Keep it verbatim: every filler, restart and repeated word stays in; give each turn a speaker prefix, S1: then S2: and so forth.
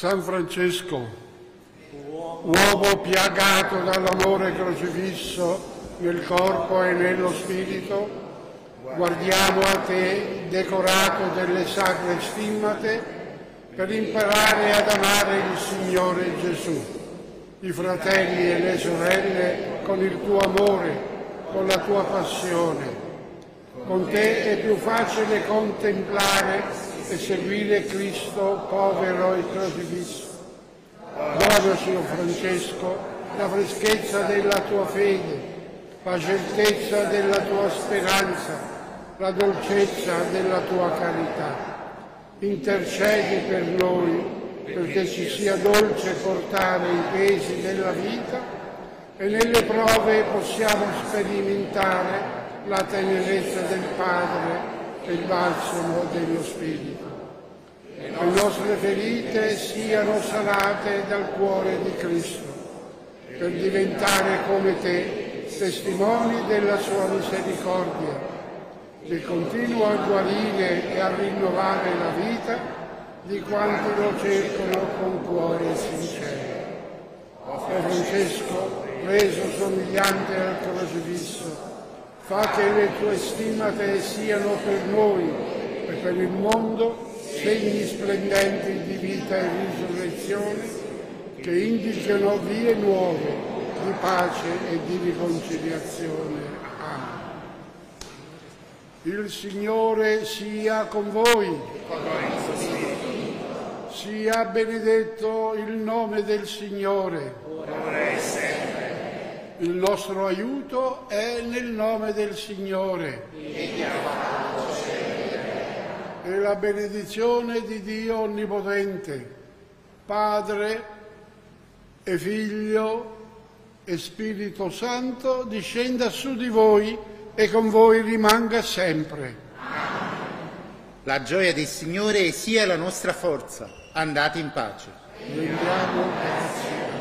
S1: San Francesco, uomo piagato dall'amore crocifisso nel corpo e nello spirito, guardiamo a te, decorato delle sacre stimmate, per imparare ad amare il Signore Gesù, i fratelli e le sorelle con il tuo amore, con la tua passione. Con te è più facile contemplare e seguire Cristo povero e crocifisso. Dona, Signor Francesco, la freschezza della tua fede, la certezza della tua speranza, la dolcezza della tua carità. Intercedi per noi perché ci sia dolce portare i pesi della vita e nelle prove possiamo sperimentare la tenerezza del Padre e il balsamo dello Spirito. Le nostre ferite siano sanate dal cuore di Cristo, per diventare come te testimoni della sua misericordia, che continua a guarire e a rinnovare la vita di quanti lo cercano con cuore sincero. O Francesco, reso somigliante al crocifisso, fa che le tue stimmate siano per noi e per il mondo segni splendenti di vita e risurrezione che indicano vie nuove di pace e di riconciliazione. Amen. Il Signore sia con voi. Sia benedetto il nome del Signore.
S2: Ora e sempre.
S1: Il nostro aiuto è nel nome del Signore. E la benedizione di Dio Onnipotente, Padre e Figlio e Spirito Santo, discenda su di voi e con voi rimanga sempre.
S2: La gioia del Signore sia la nostra forza. Andate in pace.
S1: Rendiamo grazie.